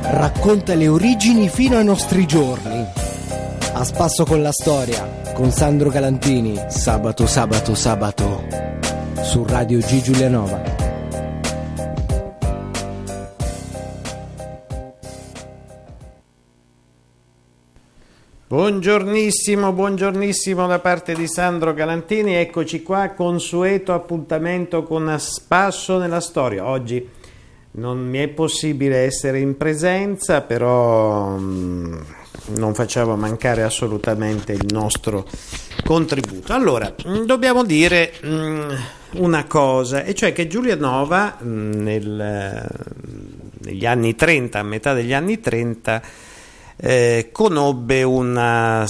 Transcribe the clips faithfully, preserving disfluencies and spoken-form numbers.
racconta le origini fino ai nostri giorni. A spasso con la storia, con Sandro Galantini, sabato, sabato, sabato, su Radio G Giulianova. Buongiornissimo, buongiornissimo da parte di Sandro Galantini, eccoci qua, consueto appuntamento con A Spasso nella Storia. Oggi non mi è possibile essere in presenza, però mh, non facciamo mancare assolutamente il nostro contributo. Allora, mh, dobbiamo dire mh, una cosa, e cioè che Giulianova mh, nel, negli anni trenta, a metà degli anni trenta, Eh, conobbe una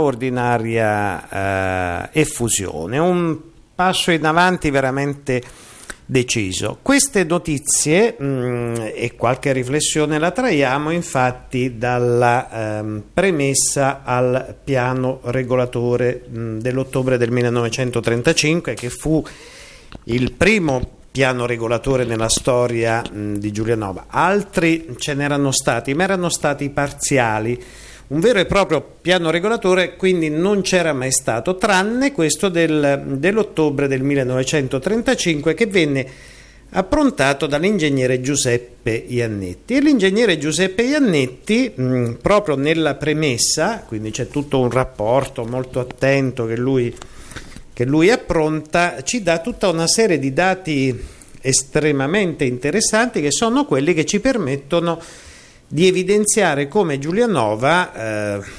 straordinaria eh, effusione, un passo in avanti veramente deciso. Queste notizie mh, e qualche riflessione la traiamo infatti dalla eh, premessa al piano regolatore mh, dell'ottobre del millenovecentotrentacinque, che fu il primo piano regolatore nella storia mh, di Giulianova. Altri ce n'erano stati, ma erano stati parziali. Un vero e proprio piano regolatore quindi non c'era mai stato, tranne questo del, dell'ottobre del millenovecentotrentacinque, che venne approntato dall'ingegnere Giuseppe Iannetti. E l'ingegnere Giuseppe Iannetti, mh, proprio nella premessa, quindi c'è tutto un rapporto molto attento che lui che lui appronta, ci dà tutta una serie di dati estremamente interessanti, che sono quelli che ci permettono di evidenziare come Giulianova, eh,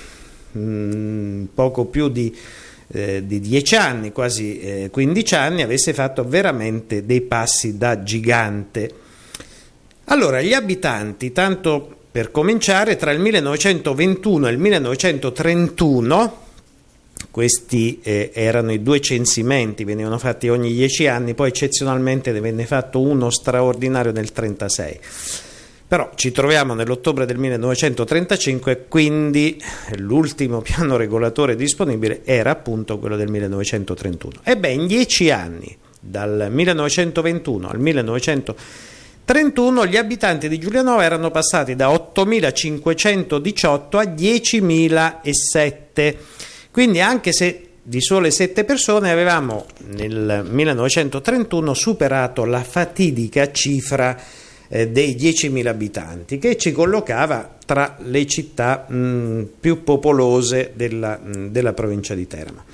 mh, poco più di, eh, di dieci anni, quasi eh, quindici anni, avesse fatto veramente dei passi da gigante. Allora, gli abitanti, tanto per cominciare, tra il millenovecentoventuno e il millenovecentotrentuno, questi eh, erano i due censimenti, venivano fatti ogni dieci anni, poi eccezionalmente ne venne fatto uno straordinario nel trentasei. Però ci troviamo nell'ottobre del millenovecentotrentacinque, quindi l'ultimo piano regolatore disponibile era appunto quello del millenovecentotrentuno. Ebbene, in dieci anni, dal millenovecentoventuno al millenovecentotrentuno, gli abitanti di Giulianova erano passati da ottomilacinquecentodiciotto a diecimilasette. Quindi, anche se di sole sette persone, avevamo nel millenovecentotrentuno superato la fatidica cifra eh, dei diecimila abitanti, che ci collocava tra le città mh, più popolose della, mh, della provincia di Teramo.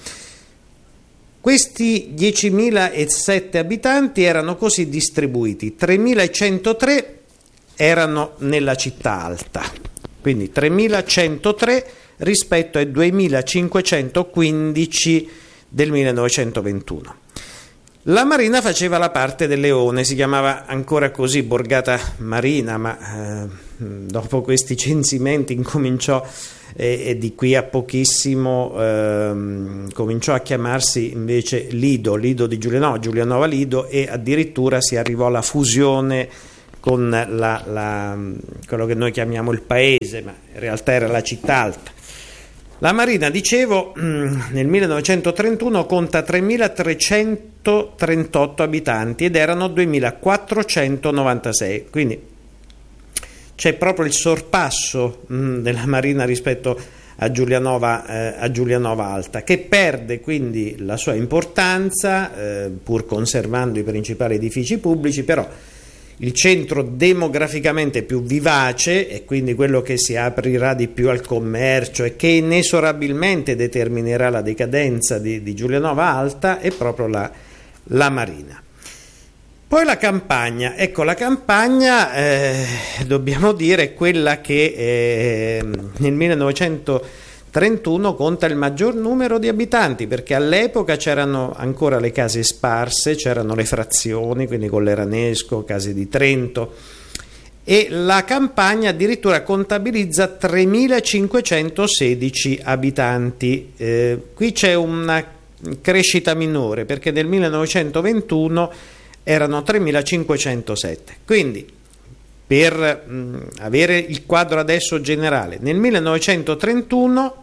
Questi diecimilasette abitanti erano così distribuiti: tremilacentotre erano nella città alta, quindi tremilacentotre rispetto ai duemilacinquecentoquindici del millenovecentoventuno. La Marina faceva la parte del Leone, si chiamava ancora così, Borgata Marina, ma eh, dopo questi censimenti incominciò eh, e di qui a pochissimo eh, cominciò a chiamarsi invece Lido, Lido di Giulianova, Giulianova Lido, e addirittura si arrivò alla fusione con la, la, quello che noi chiamiamo il paese, ma in realtà era la città alta. La Marina, dicevo, nel millenovecentotrentuno conta tremilatrecentotrentotto abitanti ed erano duemilaquattrocentonovantasei, quindi c'è proprio il sorpasso mh, della Marina rispetto a Giulianova, eh, a Giulianova Alta, che perde quindi la sua importanza, eh, pur conservando i principali edifici pubblici, però il centro demograficamente più vivace, e quindi quello che si aprirà di più al commercio e che inesorabilmente determinerà la decadenza di, di Giulianova Alta, è proprio la, la Marina. Poi la campagna, ecco la campagna eh, dobbiamo dire è quella che eh, nel millenovecentotrentuno conta il maggior numero di abitanti, perché all'epoca c'erano ancora le case sparse, c'erano le frazioni, quindi Colleranesco, Case di Trento, e la campagna addirittura contabilizza tremilacinquecentosedici abitanti. Eh, qui c'è una crescita minore, perché nel millenovecentoventuno erano tremilacinquecentosette. Quindi, per mh, avere il quadro adesso generale, nel millenovecentotrentuno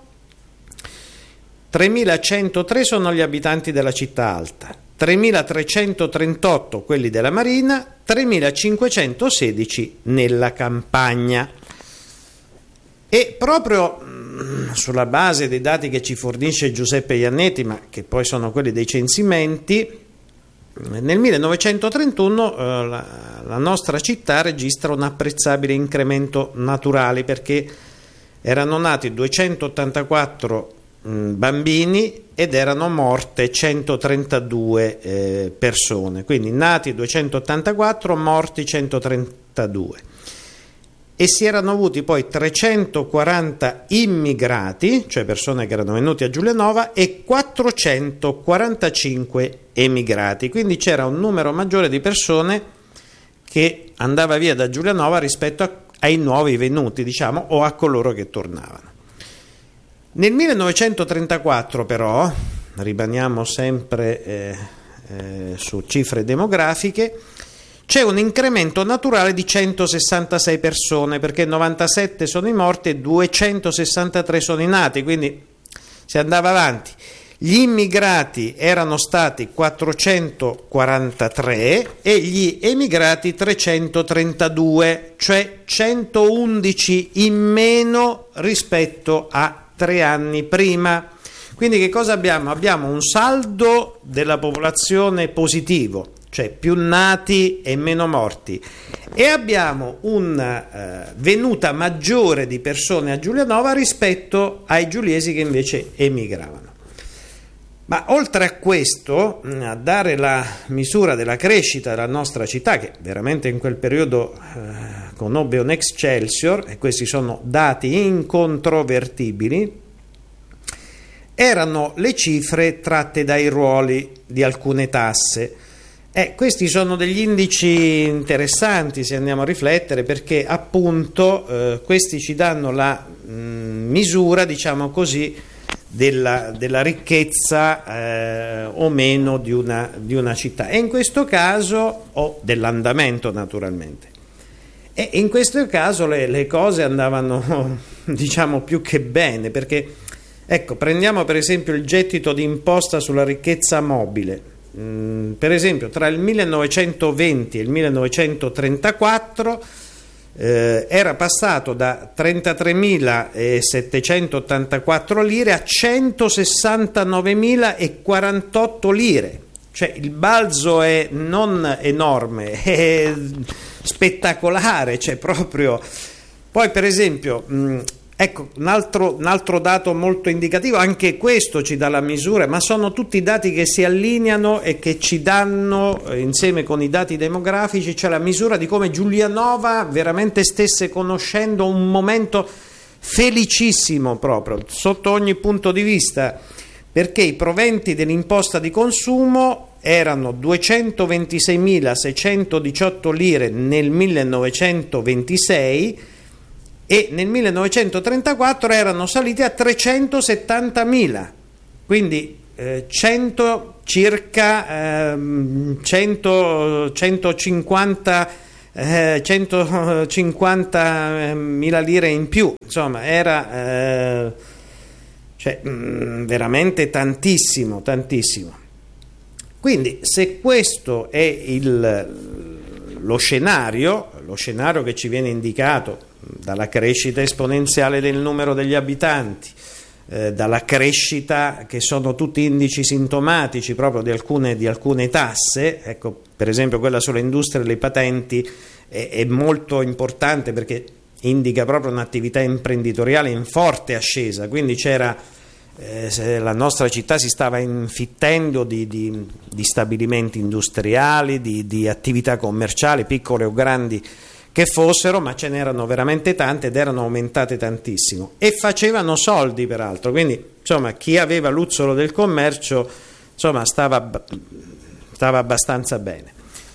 tremilacentotre sono gli abitanti della città alta, tremilatrecentotrentotto quelli della Marina, tremilacinquecentosedici nella campagna. E proprio mh, sulla base dei dati che ci fornisce Giuseppe Iannetti, ma che poi sono quelli dei censimenti, nel millenovecentotrentuno eh, la, la nostra città registra un apprezzabile incremento naturale, perché erano nati duecentottantaquattro mh, bambini ed erano morte centotrentadue eh, persone, quindi nati duecentottantaquattro, morti centotrentadue. E si erano avuti poi trecentoquaranta immigrati, cioè persone che erano venute a Giulianova, e quattrocentoquarantacinque emigrati, quindi c'era un numero maggiore di persone che andava via da Giulianova rispetto a, ai nuovi venuti, diciamo, o a coloro che tornavano. Nel millenovecentotrentaquattro però, rimaniamo sempre eh, eh, su cifre demografiche, c'è un incremento naturale di centosessantasei persone, perché novantasette sono i morti e duecentosessantatré sono i nati, quindi si andava avanti. Gli immigrati erano stati quattrocentoquarantatré e gli emigrati trecentotrentadue, cioè centoundici in meno rispetto a tre anni prima. Quindi che cosa abbiamo? Abbiamo un saldo della popolazione positivo, cioè più nati e meno morti, e abbiamo una uh, venuta maggiore di persone a Giulianova rispetto ai giuliesi che invece emigravano. Ma oltre a questo, a dare la misura della crescita della nostra città, che veramente in quel periodo uh, conobbe un excelsior, e questi sono dati incontrovertibili, erano le cifre tratte dai ruoli di alcune tasse. Eh, questi sono degli indici interessanti se andiamo a riflettere, perché appunto eh, questi ci danno la mh, misura, diciamo così, della, della ricchezza eh, o meno di una, di una città, e in questo caso, o dell'andamento naturalmente. E in questo caso le, le cose andavano diciamo più che bene, perché ecco, prendiamo per esempio il gettito di imposta sulla ricchezza mobile. Mm, per esempio tra il millenovecentoventi e il millenovecentotrentaquattro eh, era passato da trentatremilasettecentottantaquattro lire a centosessantanovemilaquarantotto lire, cioè il balzo è non enorme, è spettacolare, cioè proprio. Poi per esempio mh, ecco, un altro, un altro dato molto indicativo, anche questo ci dà la misura, ma sono tutti dati che si allineano e che ci danno, eh, insieme con i dati demografici, cioè la misura di come Giulianova veramente stesse conoscendo un momento felicissimo proprio, sotto ogni punto di vista, perché i proventi dell'imposta di consumo erano duecentoventiseimilaseicentodiciotto lire nel millenovecentoventisei, e nel millenovecentotrentaquattro erano saliti a trecentosettantamila, quindi eh, cento circa eh, cento, centocinquanta eh, centocinquantamila lire in più, insomma era eh, cioè, mh, veramente tantissimo, tantissimo. Quindi se questo è il, lo scenario, lo scenario che ci viene indicato dalla crescita esponenziale del numero degli abitanti, eh, dalla crescita, che sono tutti indici sintomatici proprio di alcune, di alcune tasse, ecco, per esempio quella sulle industrie e le patenti è, è molto importante perché indica proprio un'attività imprenditoriale in forte ascesa, quindi c'era eh, la nostra città si stava infittendo di, di, di stabilimenti industriali, di, di attività commerciali, piccole o grandi che fossero, ma ce n'erano veramente tante ed erano aumentate tantissimo e facevano soldi peraltro, quindi insomma chi aveva l'uzzolo del commercio insomma stava, stava abbastanza bene.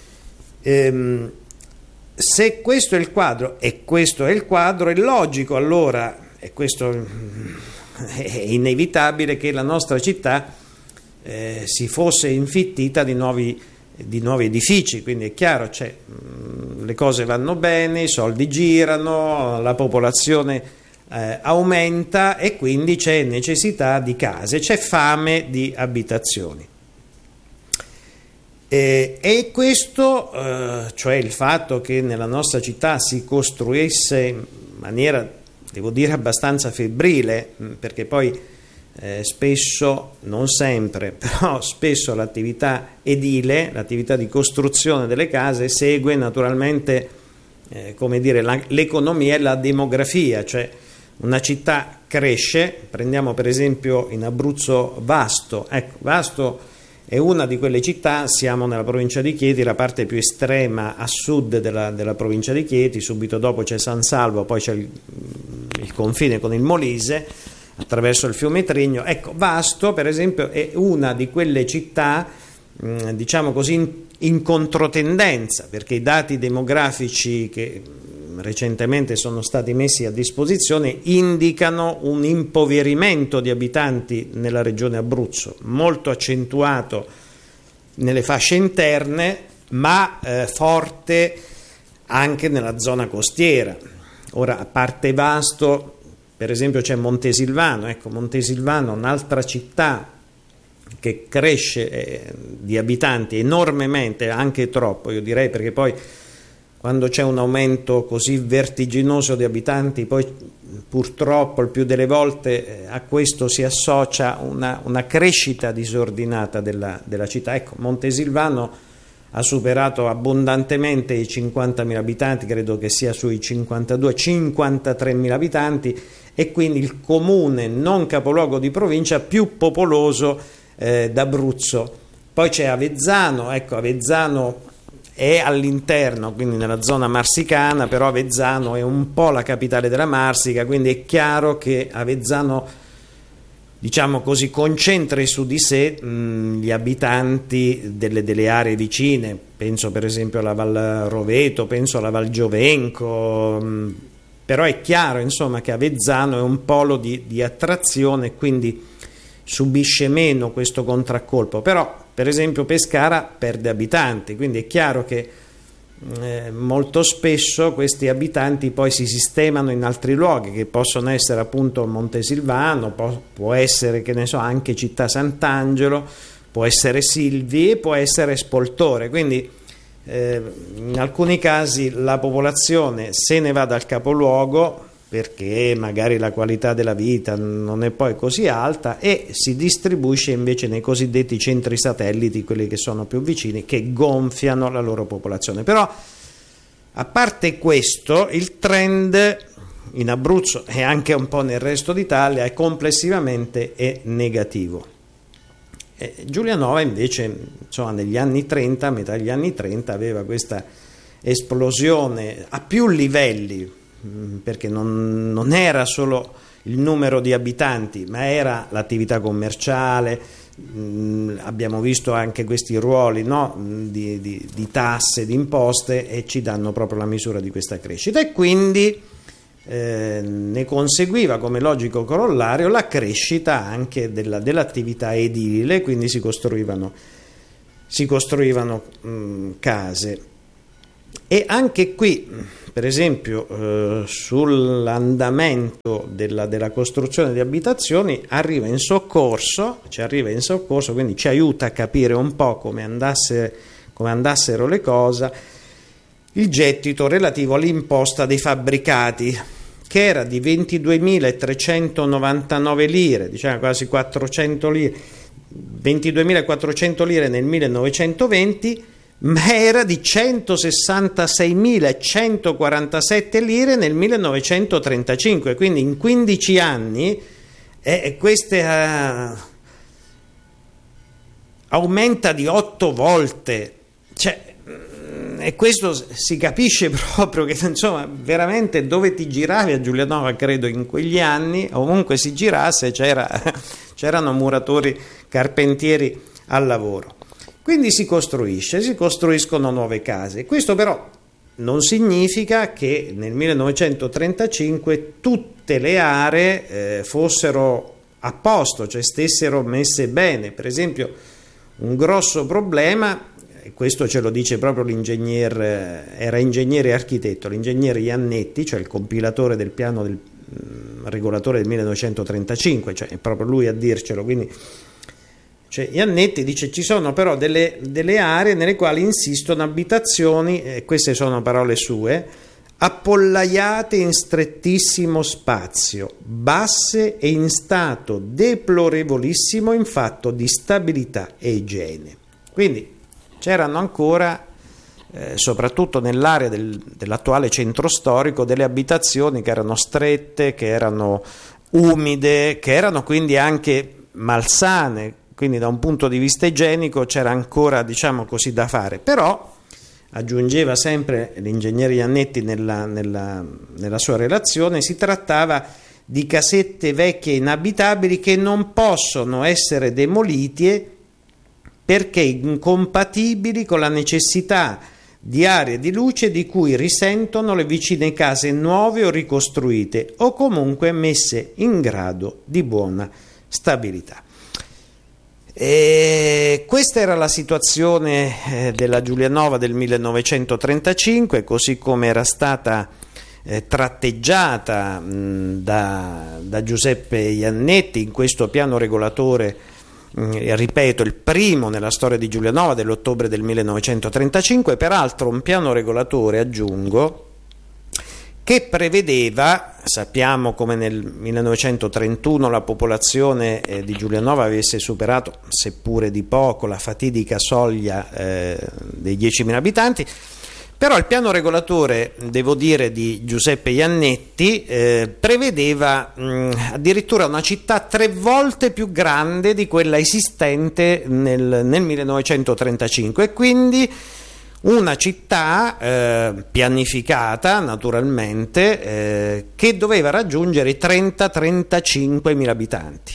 Ehm, se questo è il quadro, e questo è il quadro, è logico allora, e questo è inevitabile, che la nostra città eh, si fosse infittita di nuovi di nuovi edifici, quindi è chiaro, cioè, mh, le cose vanno bene, i soldi girano, la popolazione eh, aumenta e quindi c'è necessità di case, c'è fame di abitazioni. E, e questo, eh, cioè il fatto che nella nostra città si costruisse in maniera devo dire abbastanza febbrile, perché poi eh, spesso, non sempre, però spesso l'attività edile, l'attività di costruzione delle case segue naturalmente eh, come dire, la, l'economia e la demografia, cioè una città cresce, prendiamo per esempio in Abruzzo Vasto, ecco, Vasto è una di quelle città, siamo nella provincia di Chieti, la parte più estrema a sud della, della provincia di Chieti, subito dopo c'è San Salvo, poi c'è il, il confine con il Molise, attraverso il fiume Trigno. Ecco, Vasto per esempio è una di quelle città, mh, diciamo così, in, in controtendenza, perché i dati demografici che recentemente sono stati messi a disposizione indicano un impoverimento di abitanti nella regione Abruzzo, molto accentuato nelle fasce interne, ma eh, forte anche nella zona costiera. Ora, a parte Vasto, per esempio c'è Montesilvano, ecco, Montesilvano, un'altra città che cresce eh, di abitanti enormemente, anche troppo, io direi, perché poi quando c'è un aumento così vertiginoso di abitanti, poi purtroppo il più delle volte a questo si associa una, una crescita disordinata della, della città. Ecco, Montesilvano ha superato abbondantemente i cinquantamila abitanti, credo che sia sui cinquantadue cinquantatremila abitanti, e quindi il comune non capoluogo di provincia più popoloso eh, d'Abruzzo. Poi c'è Avezzano, ecco, Avezzano è all'interno, quindi nella zona marsicana, però Avezzano è un po' la capitale della Marsica, quindi è chiaro che Avezzano, diciamo così, concentra su di sé mh, gli abitanti delle, delle aree vicine, penso per esempio alla Val Roveto, penso alla Val Giovenco, mh, però è chiaro insomma che Avezzano è un polo di, di attrazione, quindi subisce meno questo contraccolpo. Però per esempio Pescara perde abitanti, quindi è chiaro che eh, molto spesso questi abitanti poi si sistemano in altri luoghi, che possono essere appunto Montesilvano, può, può essere, che ne so, anche Città Sant'Angelo, può essere Silvi e può essere Spoltore. Quindi eh, in alcuni casi la popolazione se ne va dal capoluogo perché magari la qualità della vita non è poi così alta, e si distribuisce invece nei cosiddetti centri satelliti, quelli che sono più vicini, che gonfiano la loro popolazione. Però a parte questo, il trend in Abruzzo e anche un po' nel resto d'Italia è complessivamente è negativo. E Giulianova invece, insomma, negli anni trenta, a metà degli anni trenta, aveva questa esplosione a più livelli, perché non, non era solo il numero di abitanti, ma era l'attività commerciale. Mh, abbiamo visto anche questi ruoli, no? di, di, di tasse, di imposte, e ci danno proprio la misura di questa crescita, e quindi eh, ne conseguiva come logico corollario la crescita anche della, dell'attività edile, quindi si costruivano, si costruivano mh, case. E anche qui, per esempio, eh, sull'andamento della, della costruzione di abitazioni arriva in soccorso, ci arriva in soccorso, quindi ci aiuta a capire un po' come, andasse, come andassero le cose, il gettito relativo all'imposta dei fabbricati, che era di ventiduemilatrecentonovantanove lire, diciamo quasi quattrocento lire, ventiduemilaquattrocento lire nel millenovecentoventi, ma era di centosessantaseimilacentoquarantasette lire nel millenovecentotrentacinque, quindi in quindici anni eh, queste uh, aumenta di otto volte, cioè, e questo si capisce proprio che insomma veramente dove ti giravi a Giulianova, credo in quegli anni, ovunque si girasse c'era, c'erano muratori, carpentieri al lavoro. Quindi si costruisce, si costruiscono nuove case. Questo però non significa che nel millenovecentotrentacinque tutte le aree eh, fossero a posto, cioè stessero messe bene. Per esempio, un grosso problema, e questo ce lo dice proprio l'ingegner, era ingegnere e architetto, l'ingegnere Iannetti, cioè il compilatore del piano del mh, regolatore del millenovecentotrentacinque, cioè è proprio lui a dircelo, quindi... Cioè, Iannetti dice ci sono però delle, delle aree nelle quali insistono abitazioni, e queste sono parole sue, appollaiate in strettissimo spazio, basse e in stato deplorevolissimo in fatto di stabilità e igiene. Quindi c'erano ancora, eh, soprattutto nell'area del, dell'attuale centro storico, delle abitazioni che erano strette, che erano umide, che erano quindi anche malsane, quindi da un punto di vista igienico c'era ancora, diciamo così, da fare. Però aggiungeva sempre l'ingegnere Iannetti nella, nella, nella sua relazione, si trattava di casette vecchie e inabitabili che non possono essere demolite perché incompatibili con la necessità di aria e di luce di cui risentono le vicine case nuove o ricostruite o comunque messe in grado di buona stabilità. E questa era la situazione eh, della Giulianova del millenovecentotrentacinque, così come era stata eh, tratteggiata mh, da, da Giuseppe Iannetti in questo piano regolatore, mh, ripeto, il primo nella storia di Giulianova dell'ottobre del millenovecentotrentacinque, peraltro un piano regolatore, aggiungo, che prevedeva, sappiamo come nel millenovecentotrentuno la popolazione eh, di Giulianova avesse superato, seppure di poco, la fatidica soglia eh, dei diecimila abitanti, però il piano regolatore, devo dire, di Giuseppe Iannetti eh, prevedeva mh, addirittura una città tre volte più grande di quella esistente nel, nel millenovecentotrentacinque, e quindi una città eh, pianificata naturalmente eh, che doveva raggiungere i trenta trentacinquemila abitanti.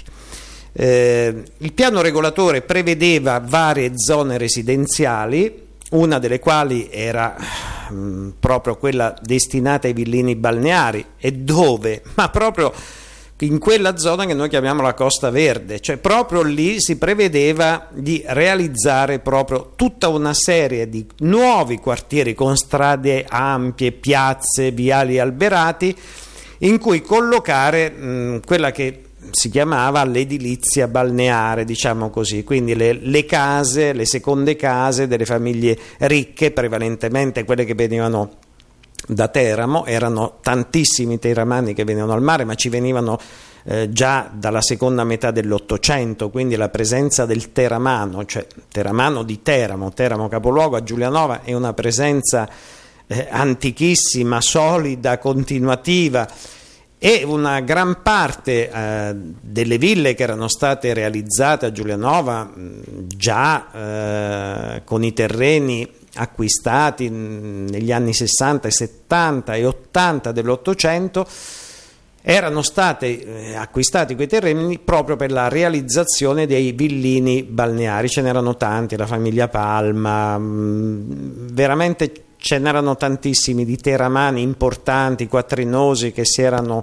Eh, il piano regolatore prevedeva varie zone residenziali, una delle quali era mh, proprio quella destinata ai villini balneari, e dove? Ma proprio in quella zona che noi chiamiamo la Costa Verde, cioè proprio lì si prevedeva di realizzare proprio tutta una serie di nuovi quartieri con strade ampie, piazze, viali alberati, in cui collocare mh, quella che si chiamava l'edilizia balneare, diciamo così, quindi le, le case, le seconde case delle famiglie ricche, prevalentemente quelle che venivano da Teramo. Erano tantissimi teramani che venivano al mare, ma ci venivano eh, già dalla seconda metà dell'Ottocento, quindi la presenza del teramano, cioè teramano di Teramo, Teramo capoluogo, a Giulianova, è una presenza eh, antichissima, solida, continuativa, e una gran parte eh, delle ville che erano state realizzate a Giulianova mh, già eh, con i terreni acquistati negli anni sessanta, settanta e ottanta dell'Ottocento, erano stati eh, acquistati quei terreni proprio per la realizzazione dei villini balneari. Ce n'erano tanti, la famiglia Palma, mh, veramente ce n'erano tantissimi di teramani importanti, quattrinosi, che si erano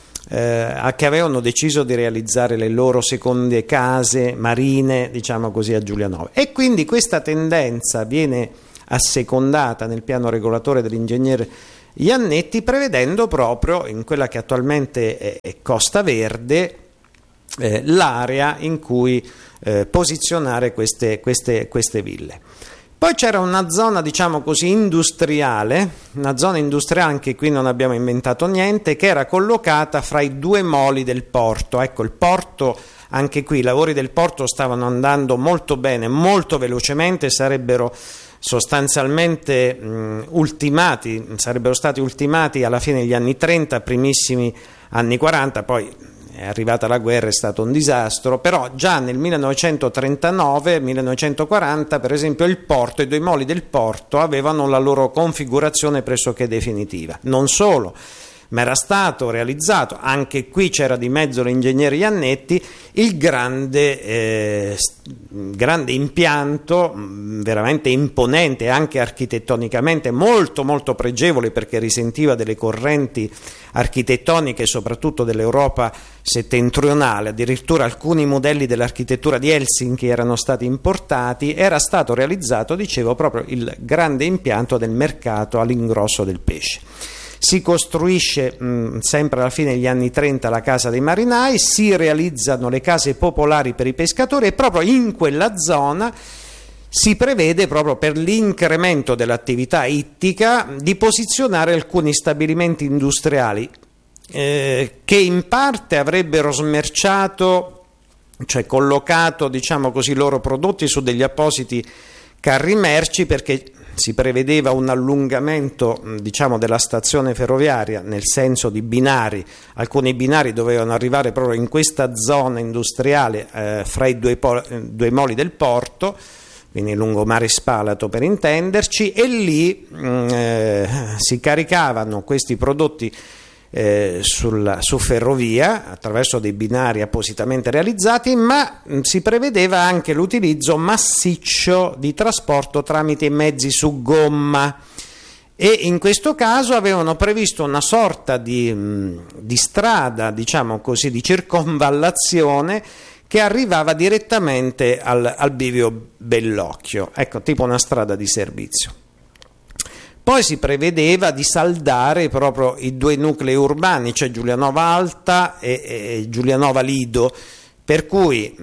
eh, che avevano deciso di realizzare le loro seconde case marine, diciamo così, a Giulianova. E quindi questa tendenza viene assecondata nel piano regolatore dell'ingegnere Iannetti, prevedendo proprio in quella che attualmente è, è Costa Verde eh, l'area in cui eh, posizionare queste, queste, queste ville. Poi c'era una zona, diciamo così, industriale, una zona industriale, anche qui non abbiamo inventato niente, che era collocata fra i due moli del porto. Ecco, il porto, anche qui i lavori del porto stavano andando molto bene, molto velocemente, sarebbero sostanzialmente mh, ultimati, sarebbero stati ultimati alla fine degli anni trenta, primissimi anni quaranta, poi è arrivata la guerra, è stato un disastro, però già nel millenovecentotrentanove millenovecentoquaranta, per esempio, il porto, i due moli del porto avevano la loro configurazione pressoché definitiva. Non solo, ma era stato realizzato, anche qui c'era di mezzo l'ingegnere Iannetti, il grande, eh, grande impianto, veramente imponente, anche architettonicamente molto molto pregevole, perché risentiva delle correnti architettoniche soprattutto dell'Europa settentrionale. Addirittura alcuni modelli dell'architettura di Helsinki erano stati importati. Era stato realizzato, dicevo, proprio il grande impianto del mercato all'ingrosso del pesce. Si costruisce mh, sempre alla fine degli anni trenta la casa dei marinai, si realizzano le case popolari per i pescatori, e proprio in quella zona si prevede, proprio per l'incremento dell'attività ittica, di posizionare alcuni stabilimenti industriali eh, che in parte avrebbero smerciato, cioè collocato, diciamo così, i loro prodotti su degli appositi carri merci, perché si prevedeva un allungamento, diciamo, della stazione ferroviaria, nel senso di binari. Alcuni binari dovevano arrivare proprio in questa zona industriale eh, fra i due, po- due moli del porto, quindi lungomare Spalato per intenderci, e lì mh, eh, si caricavano questi prodotti Eh, sul, su ferrovia attraverso dei binari appositamente realizzati, ma mh, si prevedeva anche l'utilizzo massiccio di trasporto tramite mezzi su gomma, e in questo caso avevano previsto una sorta di, mh, di strada, diciamo così, di circonvallazione che arrivava direttamente al, al bivio Bellocchio, ecco, tipo una strada di servizio. Poi si prevedeva di saldare proprio i due nuclei urbani, cioè Giulianova Alta e, e Giulianova Lido, per cui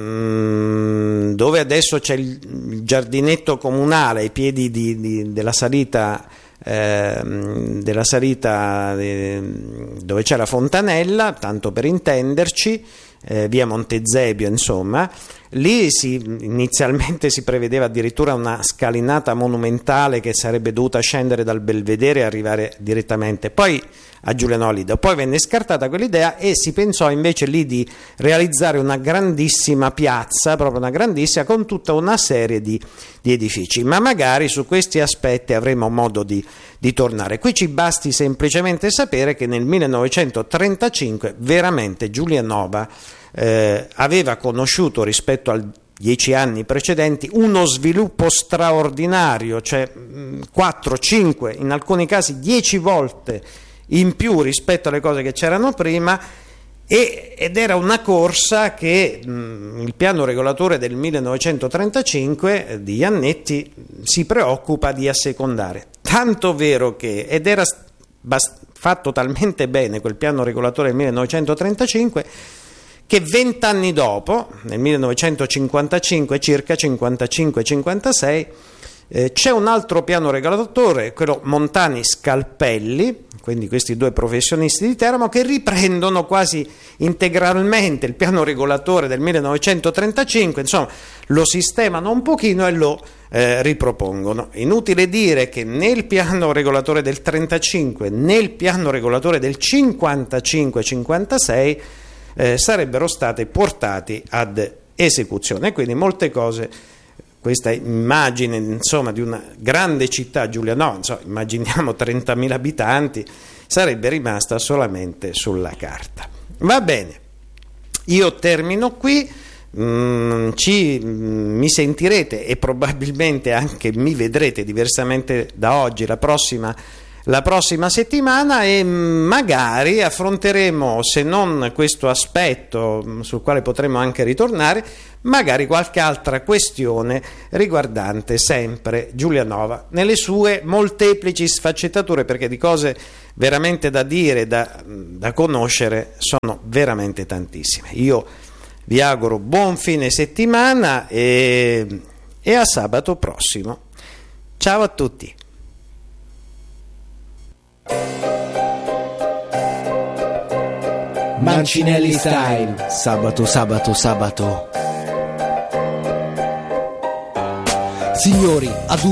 mh, dove adesso c'è il, il giardinetto comunale ai piedi di, di, della salita, eh, della salita eh, dove c'è la fontanella, tanto per intenderci, eh, via Montezebio, insomma, lì si, inizialmente si prevedeva addirittura una scalinata monumentale che sarebbe dovuta scendere dal Belvedere e arrivare direttamente poi a Giulianova Lido. Poi venne scartata quell'idea e si pensò invece lì di realizzare una grandissima piazza, proprio una grandissima, con tutta una serie di, di edifici, ma magari su questi aspetti avremo modo di, di tornare. Qui ci basti semplicemente sapere che nel millenovecentotrentacinque veramente Giulianova eh, aveva conosciuto, rispetto ai dieci anni precedenti, uno sviluppo straordinario, cioè quattro, cinque, in alcuni casi dieci volte in più rispetto alle cose che c'erano prima, e, ed era una corsa che mh, il piano regolatore del millenovecentotrentacinque eh, di Iannetti si preoccupa di assecondare, tanto vero che, ed era bast- fatto talmente bene quel piano regolatore del millenovecentotrentacinque, che vent'anni dopo, nel millenovecentocinquantacinque, circa cinquantacinque cinquantasei, eh, c'è un altro piano regolatore, quello Montani-Scalpelli, quindi questi due professionisti di Teramo, che riprendono quasi integralmente il piano regolatore del millenovecentotrentacinque, insomma lo sistemano un pochino e lo eh, ripropongono. Inutile dire che nel piano regolatore del trentacinque, nel piano regolatore del cinquantacinque cinquantasei eh, sarebbero state portati ad esecuzione, quindi molte cose. Questa immagine, insomma, di una grande città, Giulianova, insomma, immaginiamo trentamila abitanti, sarebbe rimasta solamente sulla carta. Va bene, io termino qui, mm, ci, mm, mi sentirete e probabilmente anche mi vedrete diversamente da oggi la prossima la prossima settimana, e magari affronteremo, se non questo aspetto sul quale potremo anche ritornare, magari qualche altra questione riguardante sempre Giulianova nelle sue molteplici sfaccettature, perché di cose veramente da dire, da, da conoscere, sono veramente tantissime. Io vi auguro buon fine settimana e, e a sabato prossimo. Ciao a tutti. Mancinelli Style, sabato, sabato, sabato. Signori, ad